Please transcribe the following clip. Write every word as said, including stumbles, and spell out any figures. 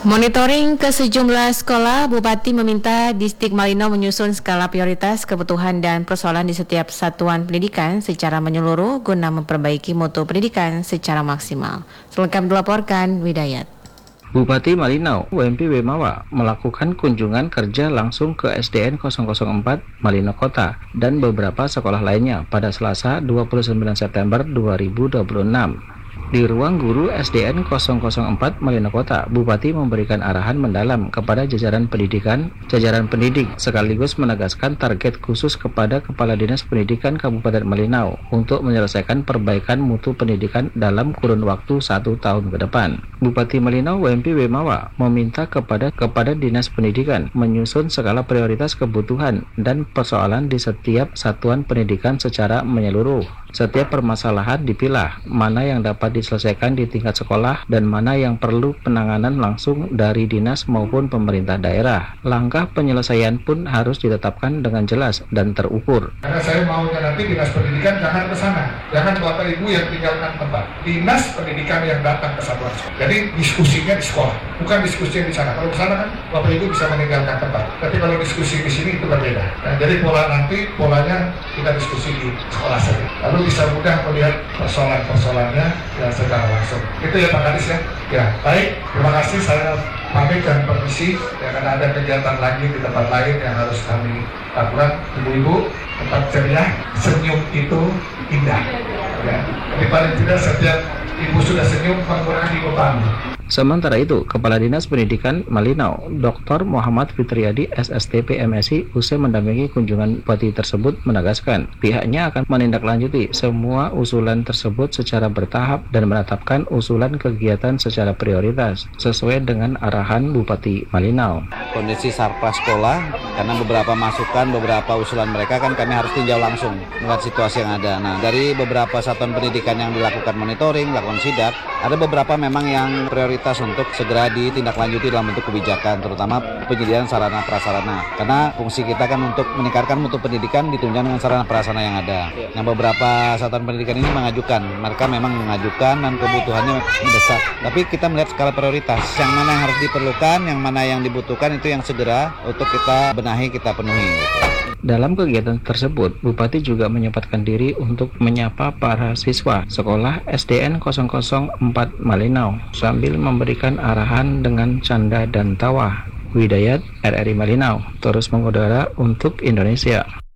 Monitoring ke sejumlah sekolah, Bupati meminta Distrik Malino menyusun skala prioritas kebutuhan dan persoalan di setiap satuan pendidikan secara menyeluruh guna memperbaiki mutu pendidikan secara maksimal. Selengkap dilaporkan Widayat. Bupati Malino, W M P Wemawa, melakukan kunjungan kerja langsung ke S D N nol nol empat Malino Kota dan beberapa sekolah lainnya pada Selasa dua puluh sembilan September dua ribu dua puluh enam. Di ruang guru S D N nol nol empat Malino Kota, Bupati memberikan arahan mendalam kepada jajaran pendidikan, jajaran pendidik, sekaligus menegaskan target khusus kepada Kepala Dinas Pendidikan Kabupaten Malino untuk menyelesaikan perbaikan mutu pendidikan dalam kurun waktu satu tahun ke depan. Bupati Malino W M P Wemawa meminta kepada kepada Dinas Pendidikan menyusun skala prioritas kebutuhan dan persoalan di setiap satuan pendidikan secara menyeluruh. Setiap permasalahan dipilah, mana yang dapat diselesaikan di tingkat sekolah dan mana yang perlu penanganan langsung dari dinas maupun pemerintah daerah. Langkah penyelesaian pun harus ditetapkan dengan jelas dan terukur. Karena saya maunya nanti dinas pendidikan jangan ke sana, jangan bapak ibu yang tinggalkan tempat. Dinas pendidikan yang datang ke satuan sekolah. Jadi diskusinya di sekolah, bukan diskusinya di sana. Kalau ke sana kan bapak ibu bisa meninggalkan tempat. Tapi kalau diskusi di sini itu berbeda. Nah, jadi pola nanti polanya kita diskusi di sekolah saja. Lalu bisa mudah melihat persoalan-persoalannya ya secara langsung. Itu ya Pak Kadis ya. Ya, baik. Terima kasih, saya pamit dan permisi. Ya, karena ada kegiatan lagi di tempat lain yang harus kami lakukan. Ibu-ibu tetap ceria. Senyum itu indah. Ya. Tapi paling tidak setiap ibu sudah senyum mengurangi beban. Sementara itu, Kepala Dinas Pendidikan Malino, Doktor Muhammad Fitriadi S S T P M Si, usai mendampingi kunjungan Bupati tersebut menegaskan pihaknya akan menindaklanjuti semua usulan tersebut secara bertahap dan menetapkan usulan kegiatan secara prioritas sesuai dengan arahan Bupati Malino. Kondisi sarpras sekolah, karena beberapa masukan, beberapa usulan mereka kan kami harus tinjau langsung melihat situasi yang ada. Nah, dari beberapa satuan pendidikan yang dilakukan monitoring, lakukan sidak, ada beberapa memang yang prioritas untuk segera ditindaklanjuti dalam bentuk kebijakan, terutama penyediaan sarana prasarana. Karena fungsi kita kan untuk meningkatkan mutu pendidikan ditunjang dengan sarana prasarana yang ada. Yang beberapa satuan pendidikan ini mengajukan, mereka memang mengajukan dan kebutuhannya mendesak. Tapi kita melihat skala prioritas, yang mana yang harus diperlukan, yang mana yang dibutuhkan itu yang segera untuk kita benahi, kita penuhi. Gitu. Dalam kegiatan tersebut, Bupati juga menyempatkan diri untuk menyapa para siswa sekolah S D N nol nol empat Malino sambil memberikan arahan dengan canda dan tawa. Widayat, R R I Malino, terus mengudara untuk Indonesia.